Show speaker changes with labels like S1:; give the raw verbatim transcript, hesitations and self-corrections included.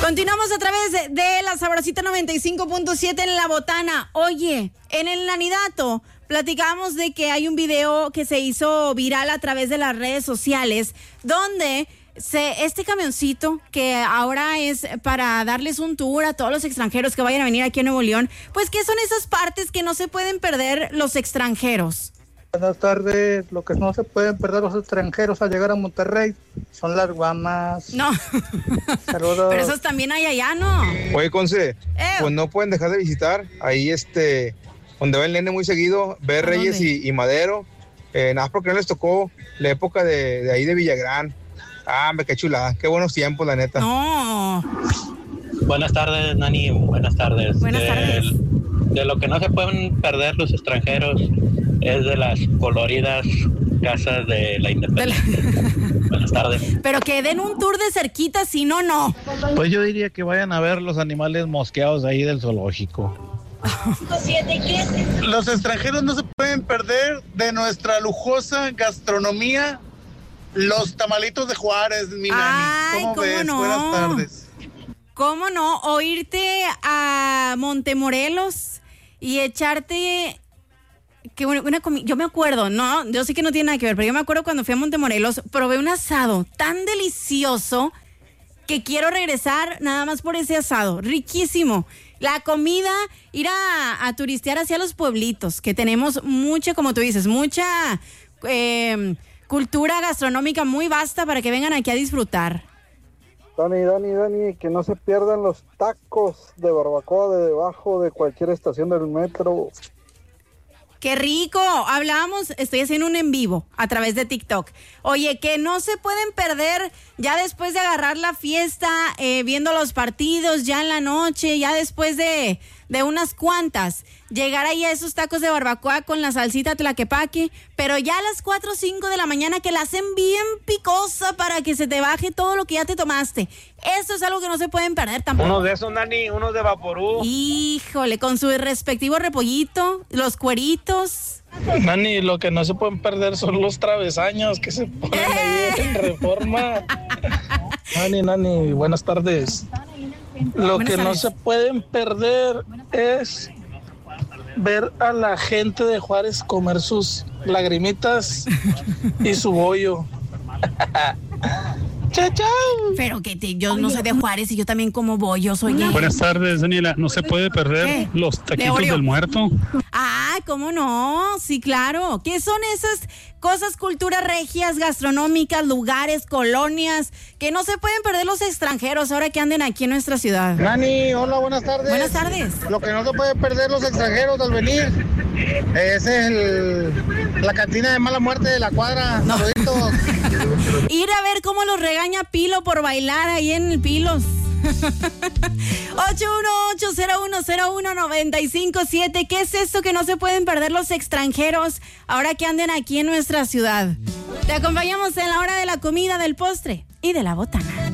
S1: Continuamos a través de, de la Sabrosita noventa y cinco punto siete en La Botana. Oye, en el Nanidato platicamos de que hay un video que se hizo viral a través de las redes sociales donde se, este camioncito que ahora es para darles un tour a todos los extranjeros que vayan a venir aquí a Nuevo León, pues ¿qué son esas partes que no se pueden perder los extranjeros?
S2: Buenas tardes. Lo que no se pueden perder los extranjeros al llegar a Monterrey son las guamas.
S1: No.
S2: Saludos.
S1: Pero esos también hay allá, ¿no?
S3: Oye, Conce,
S1: Ew.
S3: pues no pueden dejar de visitar ahí este, donde va el nene muy seguido, ver Reyes y, y Madero. Eh, nada más porque no les tocó la época de, de ahí de Villagrán. Ah, me qué chulada, qué buenos tiempos, la neta.
S1: No.
S4: Buenas tardes, Nani, buenas tardes.
S1: Buenas
S4: de,
S1: tardes.
S4: De lo que no se pueden perder los extranjeros es de las coloridas casas de la Independencia. De la... Buenas tardes.
S1: Pero que den un tour de cerquita, si no, no.
S5: Pues yo diría que vayan a ver los animales mosqueados ahí del zoológico.
S6: Los extranjeros no se pueden perder de nuestra lujosa gastronomía, los tamalitos de Juárez, mi Nani. ¿Cómo, ¿cómo ves?
S1: No?
S6: Buenas tardes.
S1: ¿Cómo no? O irte a Montemorelos y echarte... Que una, una comi- yo me acuerdo, no, yo sé que no tiene nada que ver, pero yo me acuerdo cuando fui a Montemorelos, probé un asado tan delicioso que quiero regresar nada más por ese asado, riquísimo. La comida, ir a, a turistear hacia los pueblitos, que tenemos mucha, como tú dices, mucha eh, cultura gastronómica muy vasta para que vengan aquí a disfrutar.
S2: Dani, Dani, Dani, que no se pierdan los tacos de barbacoa de debajo de cualquier estación del metro.
S1: ¡Qué rico! Hablábamos, estoy haciendo un en vivo a través de TikTok. Oye, que no se pueden perder ya después de agarrar la fiesta, eh, viendo los partidos ya en la noche, ya después de, de unas cuantas, llegar ahí a esos tacos de barbacoa con la salsita tlaquepaque, pero ya a las cuatro o cinco de la mañana que la hacen bien picosa para que se te baje todo lo que ya te tomaste. Eso es algo que no se pueden perder tampoco.
S7: Uno de esos, Nani, uno de Vaporú.
S1: Híjole, con su respectivo repollito, los cueritos.
S5: Nani, lo que no se pueden perder son los travesaños que se ponen ahí en Reforma. Nani, Nani, buenas tardes. Lo
S1: Buenas
S5: que
S1: tardes.
S5: no se pueden perder es ver a la gente de Juárez comer sus lagrimitas y su bollo. ¡Chao, chao!
S1: Pero que te, yo no soy de Juárez y yo también como bollos, oye.
S8: Buenas tardes, Daniela. No se puede perder
S1: ¿Qué?
S8: los
S1: De
S8: taquitos
S1: Oreo.
S8: del muerto.
S1: Ah, ¿cómo no? Sí, claro. ¿Qué son esas cosas, culturas regias, gastronómicas, lugares, colonias, que no se pueden perder los extranjeros ahora que anden aquí en nuestra ciudad?
S2: Nani, hola, buenas tardes.
S1: Buenas tardes.
S2: Lo que no se puede perder los extranjeros al venir es el, la cantina de mala muerte de la cuadra.
S1: No.
S2: Saluditos.
S1: Ir a ver cómo los regaña Pilo por bailar ahí en el Pilos. ocho uno ocho, cero uno cero uno, nueve cinco siete. ¿Qué es esto que no se pueden perder los extranjeros ahora que anden aquí en nuestra ciudad? Te acompañamos en la hora de la comida, del postre y de la botana.